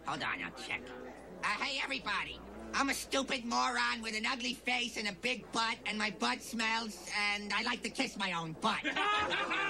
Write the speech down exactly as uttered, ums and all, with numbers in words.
Hold on, I'll check. Uh, hey, everybody. I'm a stupid moron with an ugly face and a big butt, and my butt smells, and I like to kiss my own butt.